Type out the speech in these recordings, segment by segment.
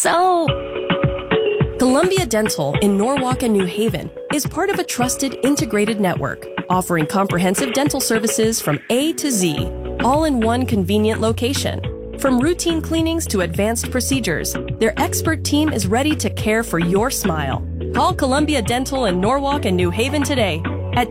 So... Columbia Dental in Norwalk and New Haven is part of a trusted integrated network, offering comprehensive dental services from A to Z, all in one convenient location. From routine cleanings to advanced procedures, their expert team is ready to care for your smile. Call Columbia Dental in Norwalk and New Haven today at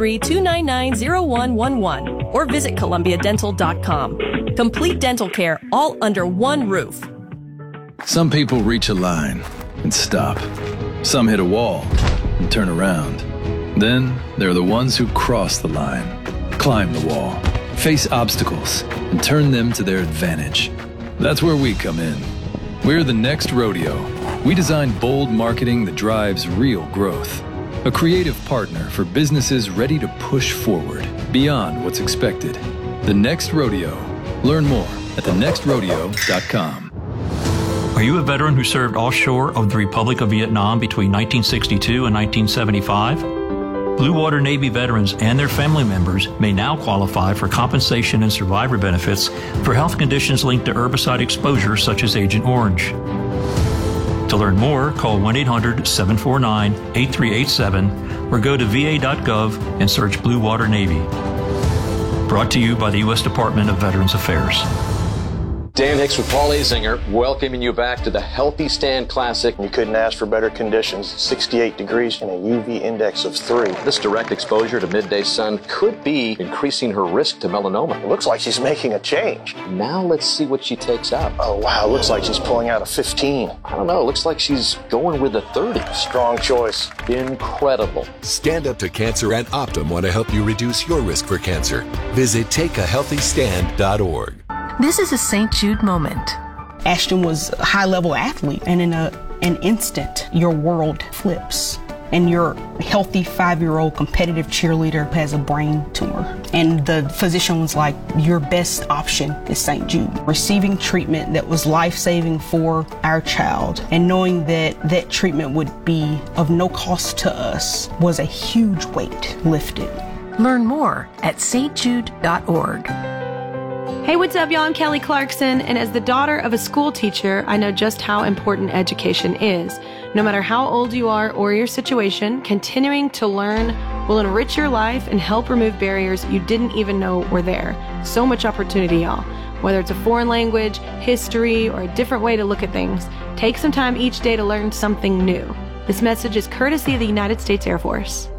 203-299-0111 or visit columbiadental.com. Complete dental care all under one roof. Some people reach a line and stop. Some hit a wall and turn around. Then there are the ones who cross the line, climb the wall, face obstacles, and turn them to their advantage. That's where we come in. We're the Next Rodeo. We design bold marketing that drives real growth. A creative partner for businesses ready to push forward beyond what's expected. The Next Rodeo. Learn more at thenextrodeo.com. Are you a veteran who served offshore of the Republic of Vietnam between 1962 and 1975? Blue Water Navy veterans and their family members may now qualify for compensation and survivor benefits for health conditions linked to herbicide exposure such as Agent Orange. To learn more, call 1-800-749-8387 or go to va.gov and search Blue Water Navy. Brought to you by the U.S. Department of Veterans Affairs. Dan Hicks with Paul Azinger, welcoming you back to the Healthy Stand Classic. You couldn't ask for better conditions. 68 degrees and a UV index of 3. This direct exposure to midday sun could be increasing her risk to melanoma. It looks like she's making a change. Now let's see what she takes out. Oh, wow. It looks like she's pulling out a 15. I don't know. It looks like she's going with a 30. Strong choice. Incredible. Stand Up to Cancer and Optum want to help you reduce your risk for cancer. Visit takeahealthystand.org. This is a St. Jude moment. Ashton was a high-level athlete, and in an instant, your world flips. And your healthy 5-year-old competitive cheerleader has a brain tumor. And the physician was like, your best option is St. Jude. Receiving treatment that was life-saving for our child and knowing that that treatment would be of no cost to us was a huge weight lifted. Learn more at stjude.org. Hey, what's up, y'all? I'm Kelly Clarkson, and as the daughter of a school teacher, I know just how important education is. No matter how old you are or your situation, continuing to learn will enrich your life and help remove barriers you didn't even know were there. So much opportunity, y'all. Whether it's a foreign language, history, or a different way to look at things, take some time each day to learn something new. This message is courtesy of the United States Air Force.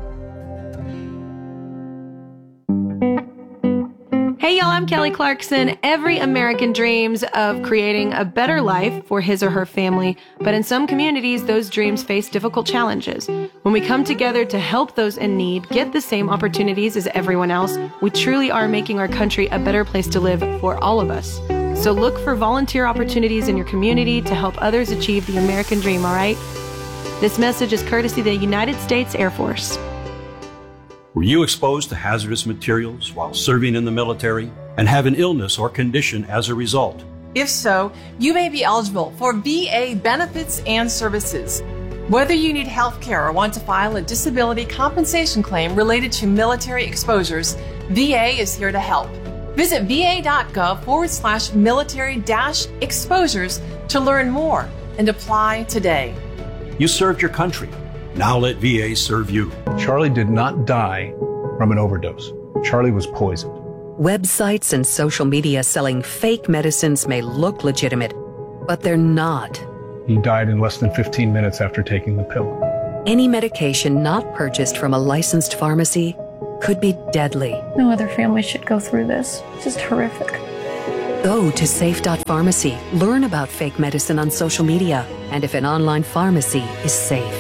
Hey y'all, I'm Kelly Clarkson. Every American dreams of creating a better life for his or her family, but in some communities, those dreams face difficult challenges. When we come together to help those in need get the same opportunities as everyone else, we truly are making our country a better place to live for all of us. So look for volunteer opportunities in your community to help others achieve the American dream, all right? This message is courtesy of the United States Air Force. Were you exposed to hazardous materials while serving in the military and have an illness or condition as a result? If so, you may be eligible for VA benefits and services. Whether you need health care or want to file a disability compensation claim related to military exposures, VA is here to help. Visit va.gov/military-exposures to learn more and apply today. You served your country. Now let VA serve you. Charlie did not die from an overdose. Charlie was poisoned. Websites and social media selling fake medicines may look legitimate, but they're not. He died in less than 15 minutes after taking the pill. Any medication not purchased from a licensed pharmacy could be deadly. No other family should go through this. It's just horrific. Go to safe.pharmacy. Learn about fake medicine on social media and if an online pharmacy is safe.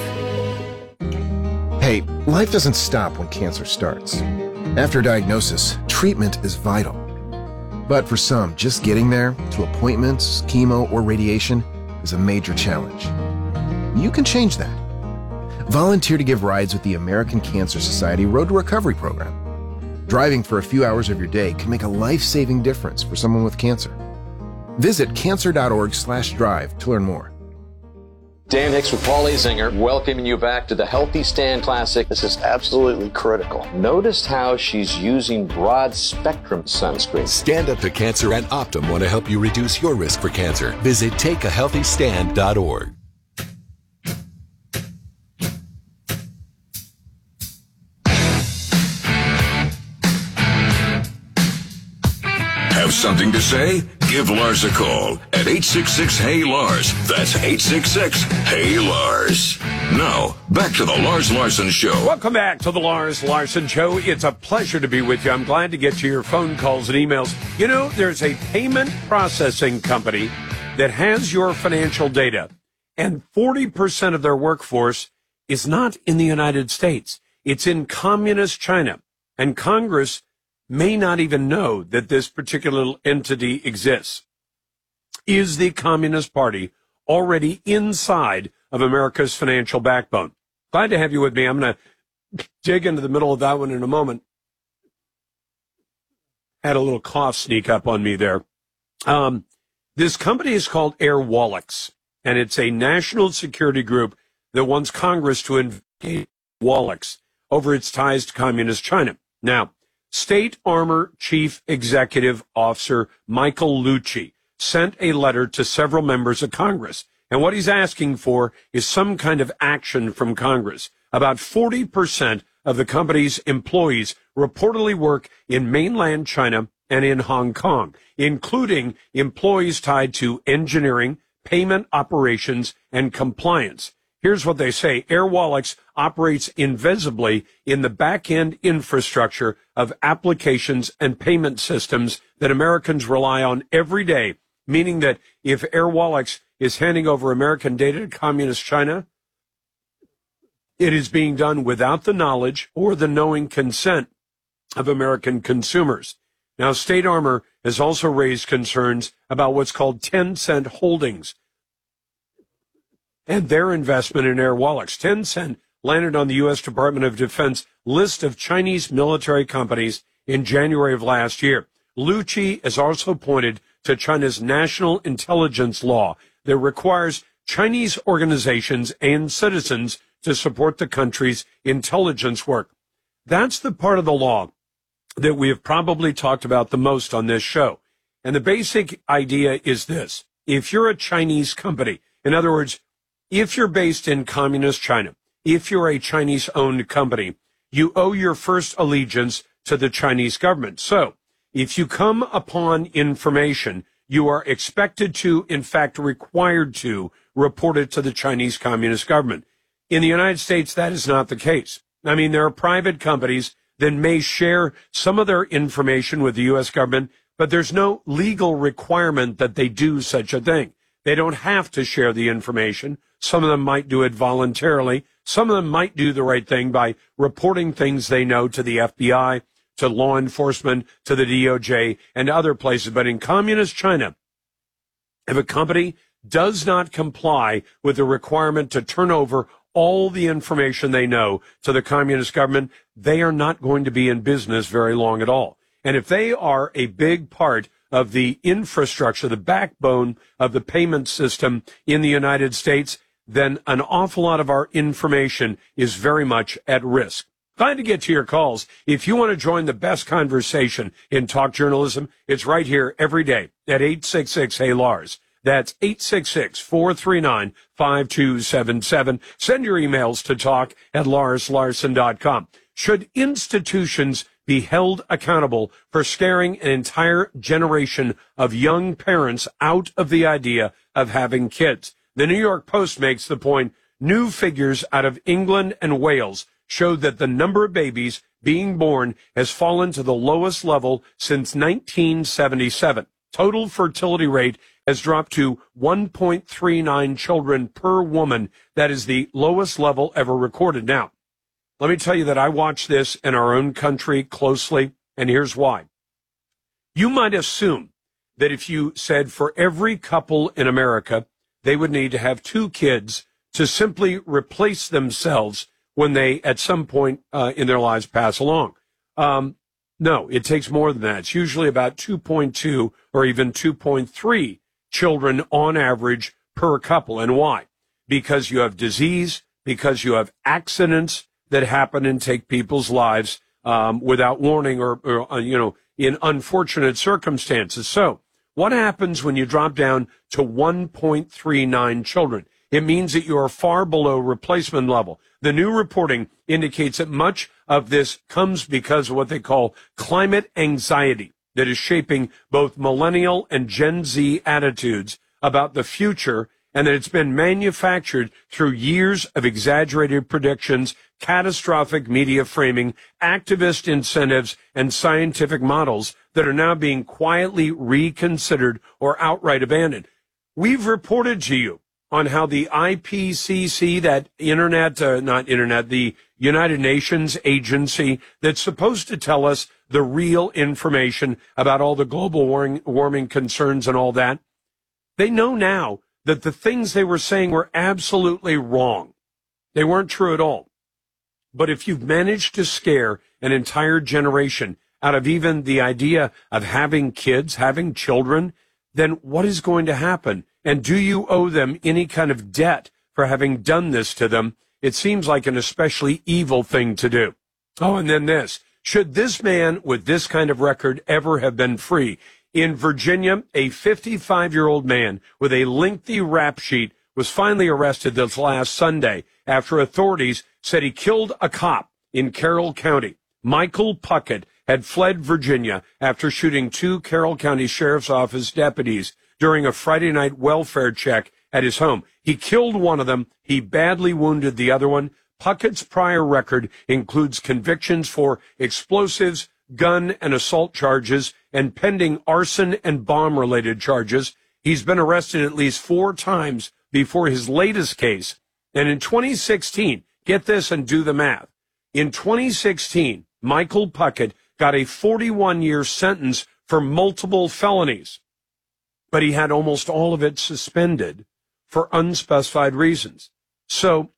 Hey, life doesn't stop when cancer starts. After diagnosis, treatment is vital. But for some, just getting there, to appointments, chemo, or radiation, is a major challenge. You can change that. Volunteer to give rides with the American Cancer Society Road to Recovery program. Driving for a few hours of your day can make a life-saving difference for someone with cancer. Visit cancer.org/drive to learn more. Dan Hicks with Paul Azinger, welcoming you back to the Healthy Stand Classic. This is absolutely critical. Notice how she's using broad spectrum sunscreen. Stand Up to Cancer and Optum want to help you reduce your risk for cancer. Visit takeahealthystand.org. Have something to say? Give Lars a call at 866-HEY-LARS. That's 866-HEY-LARS. Now, back to the Lars Larson Show. Welcome back to the Lars Larson Show. It's a pleasure to be with you. I'm glad to get to your phone calls and emails. You know, there's a payment processing company that has your financial data, and 40% of their workforce is not in the United States. It's in communist China, and Congress may not even know that this particular entity exists. Is the Communist Party already inside of America's financial backbone? Glad to have you with me. I'm going to dig into the middle of that one in a moment. Had a little cough sneak up on me there. This company is called Airwallex, and it's a national security group that wants Congress to investigate Wallex over its ties to communist China. Now, State Armor Chief Executive Officer Michael Lucci sent a letter to several members of Congress, and what he's asking for is some kind of action from Congress. About 40% of the company's employees reportedly work in mainland China and in Hong Kong, including employees tied to engineering, payment operations, and compliance. Here's what they say. Airwallex operates invisibly in the back-end infrastructure of applications and payment systems that Americans rely on every day, meaning that if Airwallex is handing over American data to communist China, it is being done without the knowledge or the knowing consent of American consumers. Now, State Armor has also raised concerns about what's called Tencent Holdings and their investment in Airwallex. Tencent landed on the U.S. Department of Defense list of Chinese military companies in January of last year. Lucci has also pointed to China's national intelligence law that requires Chinese organizations and citizens to support the country's intelligence work. That's the part of the law that we have probably talked about the most on this show. And the basic idea is this. If you're a Chinese company, in other words, if you're based in communist China, if you're a Chinese-owned company, you owe your first allegiance to the Chinese government. So, if you come upon information, you are expected to, in fact, required to, report it to the Chinese Communist government. In the United States, that is not the case. I mean, there are private companies that may share some of their information with the U.S. government, but there's no legal requirement that they do such a thing. They don't have to share the information. Some of them might do it voluntarily. Some of them might do the right thing by reporting things they know to the FBI, to law enforcement, to the DOJ, and other places. But in communist China, if a company does not comply with the requirement to turn over all the information they know to the communist government, they are not going to be in business very long at all. And if they are a big part of the infrastructure, the backbone of the payment system in the United States, then an awful lot of our information is very much at risk. Glad to get to your calls. If you want to join the best conversation in talk journalism, it's right here every day at 866-HEY-LARS. That's 866-439-5277. Send your emails to talk@LarsLarson.com. Should institutions be held accountable for scaring an entire generation of young parents out of the idea of having kids? The New York Post makes the point, new figures out of England and Wales showed that the number of babies being born has fallen to the lowest level since 1977. Total fertility rate has dropped to 1.39 children per woman. That is the lowest level ever recorded. Now, let me tell you that I watch this in our own country closely, and here's why. You might assume that if you said for every couple in America, they would need to have 2 kids to simply replace themselves when they, at some point in their lives, pass along. No, it takes more than that. It's usually about 2.2 or even 2.3 children on average per couple. And why? because you have disease, because you have accidents that happen and take people's lives without warning or in unfortunate circumstances. So what happens when you drop down to 1.39 children? It means that you are far below replacement level. The new reporting indicates that much of this comes because of what they call climate anxiety that is shaping both millennial and Gen Z attitudes about the future, and that it's been manufactured through years of exaggerated predictions, catastrophic media framing, activist incentives, and scientific models that are now being quietly reconsidered or outright abandoned. We've reported to you on how the IPCC, the United Nations agency that's supposed to tell us the real information about all the global warming concerns and all that, they know now that the things they were saying were absolutely wrong. They weren't true at all. But if you've managed to scare an entire generation out of even the idea of having kids, having children, then what is going to happen? And do you owe them any kind of debt for having done this to them? It seems like an especially evil thing to do. Oh, and then this. Should this man with this kind of record ever have been free? In Virginia, a 55-year-old man with a lengthy rap sheet was finally arrested this last Sunday after authorities said he killed a cop in Carroll County. Michael Puckett had fled Virginia after shooting 2 Carroll County Sheriff's Office deputies during a Friday night welfare check at his home. He killed one of them. He badly wounded the other one. Puckett's prior record includes convictions for explosives, gun and assault charges, and pending arson and bomb-related charges. He's been arrested at least 4 times before his latest case. And in 2016, get this and do the math. In 2016, Michael Puckett got a 41-year sentence for multiple felonies, but he had almost all of it suspended for unspecified reasons. So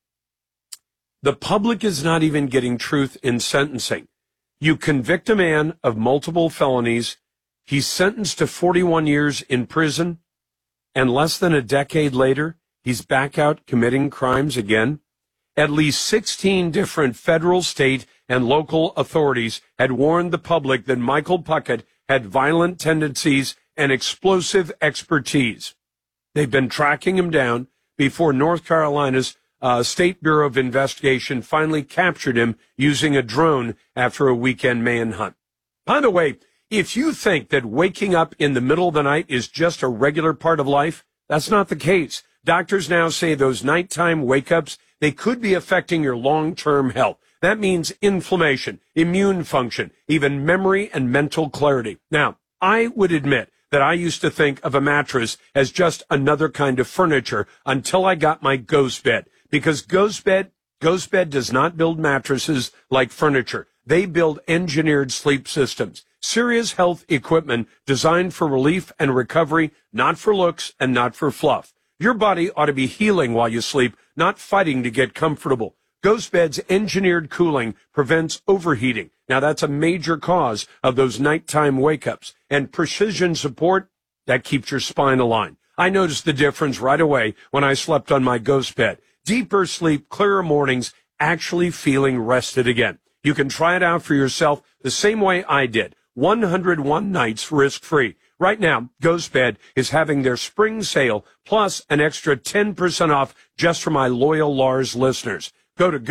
the public is not even getting truth in sentencing. You convict a man of multiple felonies, he's sentenced to 41 years in prison, and less than a decade later, he's back out committing crimes again. At least 16 different federal, state, and local authorities had warned the public that Michael Puckett had violent tendencies and explosive expertise. They've been tracking him down before North Carolina's State Bureau of Investigation finally captured him using a drone after a weekend manhunt. By the way, if you think that waking up in the middle of the night is just a regular part of life, that's not the case. Doctors now say those nighttime wake-ups, they could be affecting your long-term health. That means inflammation, immune function, even memory and mental clarity. Now, I would admit that I used to think of a mattress as just another kind of furniture until I got my Ghost Bed. Because Ghost Bed does not build mattresses like furniture. They build engineered sleep systems. Serious health equipment designed for relief and recovery, not for looks and not for fluff. Your body ought to be healing while you sleep, not fighting to get comfortable. Ghost Bed's engineered cooling prevents overheating. Now, that's a major cause of those nighttime wake-ups. And precision support, that keeps your spine aligned. I noticed the difference right away when I slept on my Ghost Bed. Deeper sleep, clearer mornings, actually feeling rested again. You can try it out for yourself the same way I did. 101 nights risk-free. Right now, Ghost Bed is having their spring sale plus an extra 10% off just for my loyal Lars listeners. Go to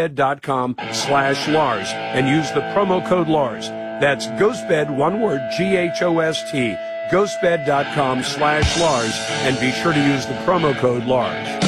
ghostbed.com/Lars and use the promo code Lars. That's Ghostbed, one word, GHOST, ghostbed.com/Lars, and be sure to use the promo code Lars.